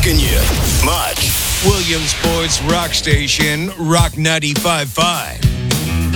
rocking you much. Williamsport's rock station, Rock 95.5.